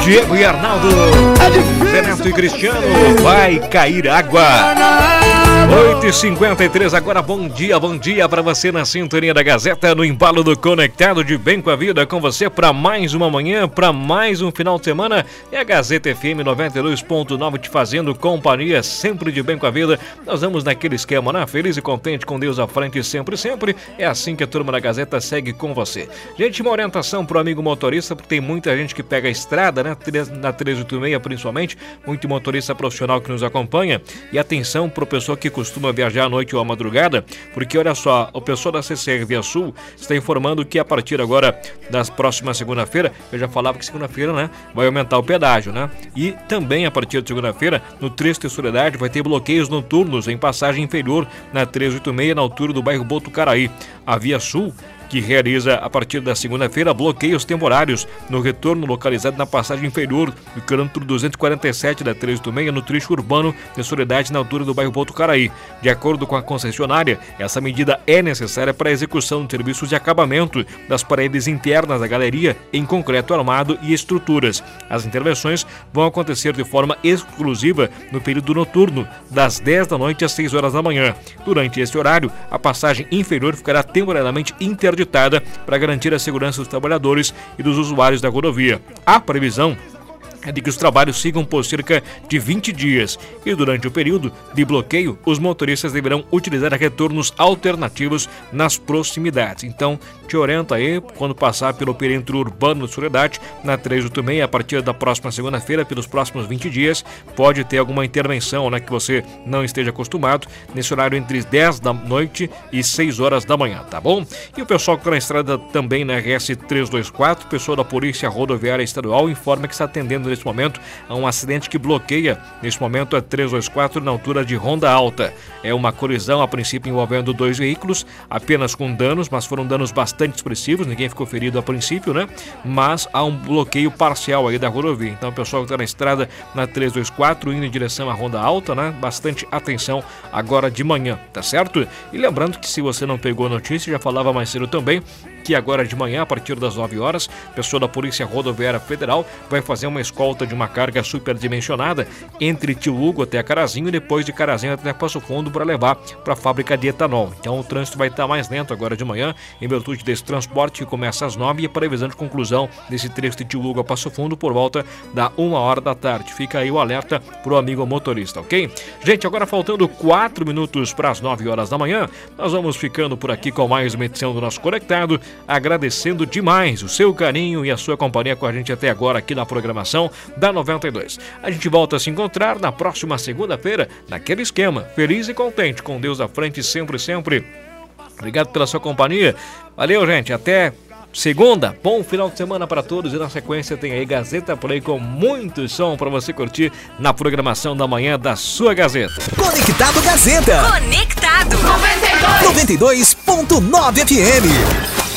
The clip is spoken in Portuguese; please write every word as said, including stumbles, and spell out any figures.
Diego e Arnaldo, Zé Neto e Cristiano, vai cair água. oito e cinquenta e três agora, bom dia, bom dia para você na sintonia da Gazeta, no embalo do Conectado de Bem com a Vida, com você para mais uma manhã, para mais um final de semana. É a Gazeta F M noventa e dois ponto nove te fazendo companhia, sempre de bem com a vida. Nós vamos naquele esquema, né? Feliz e contente, com Deus à frente, sempre, sempre. É assim que a turma da Gazeta segue com você. Gente, uma orientação pro amigo motorista, porque tem muita gente que pega a estrada, né? Na trezentos e oitenta e seis principalmente, muito motorista profissional que nos acompanha. E atenção pro pessoal que costuma viajar à noite ou à madrugada, porque olha só, o pessoal da C C R Via Sul está informando que a partir agora das próximas segunda-feira, eu já falava que segunda-feira, né, vai aumentar o pedágio, né? E também a partir de segunda-feira, no trecho de Soledade, vai ter bloqueios noturnos em passagem inferior na trezentos e oitenta e seis, na altura do bairro Botucaraí. A Via Sul, que realiza a partir da segunda-feira bloqueios temporários no retorno localizado na passagem inferior do quilômetro duzentos e quarenta e sete da trezentos e oitenta e seis, no trecho urbano de Soledade, na altura do bairro Botucaraí. De acordo com a concessionária, essa medida é necessária para a execução de serviços de acabamento das paredes internas da galeria em concreto armado e estruturas. As intervenções vão acontecer de forma exclusiva no período noturno, das dez da noite às seis horas da manhã. Durante esse horário, a passagem inferior ficará temporariamente interditada para garantir a segurança dos trabalhadores e dos usuários da rodovia. A previsão é de que os trabalhos sigam por cerca de vinte dias e durante o período de bloqueio os motoristas deverão utilizar retornos alternativos nas proximidades. Então, te orienta aí, quando passar pelo perímetro urbano de Soledade, na trezentos e oitenta e seis, a partir da próxima segunda-feira, pelos próximos vinte dias, pode ter alguma intervenção, né, que você não esteja acostumado, nesse horário entre dez da noite e seis horas da manhã, tá bom? E o pessoal que está na estrada também na R S trezentos e vinte e quatro, o pessoal da Polícia Rodoviária Estadual informa que está atendendo nesse momento a um acidente que bloqueia nesse momento a trezentos e vinte e quatro na altura de Ronda Alta. É uma colisão a princípio envolvendo dois veículos, apenas com danos, mas foram danos bastante expressivos, ninguém ficou ferido a princípio, né? Mas há um bloqueio parcial aí da rodovia. Então o pessoal que está na estrada na trezentos e vinte e quatro indo em direção à Ronda Alta, né? Bastante atenção agora de manhã, tá certo? E lembrando que se você não pegou a notícia, já falava mais cedo também, que agora de manhã, a partir das nove horas, pessoa da Polícia Rodoviária Federal vai fazer uma escolta de uma carga superdimensionada entre Tio Hugo até Carazinho e depois de Carazinho até Passo Fundo para levar para a fábrica de etanol. Então o trânsito vai estar mais lento agora de manhã, em virtude desse transporte que começa às nove e a previsão de conclusão desse trecho de Tio Hugo a Passo Fundo por volta da uma hora da tarde. Fica aí o alerta pro amigo motorista, ok? Gente, agora faltando quatro minutos para as nove horas da manhã, nós vamos ficando por aqui com mais uma edição do nosso Conectado, agradecendo demais o seu carinho e a sua companhia com a gente até agora aqui na programação da noventa e dois. A gente volta a se encontrar na próxima segunda-feira, naquele esquema, feliz e contente, com Deus à frente sempre, sempre. Obrigado pela sua companhia. Valeu, gente. Até segunda. Bom final de semana para todos. E na sequência tem aí Gazeta Play com muito som para você curtir na programação da manhã da sua Gazeta. Conectado Gazeta. Conectado. noventa e dois ponto nove F M.